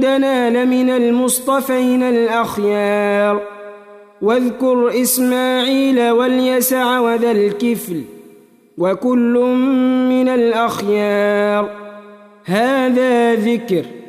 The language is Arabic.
إننا لمن المصطفين الأخيار واذكر إسماعيل واليسع وذا الكفل وكل من الأخيار هذا ذكر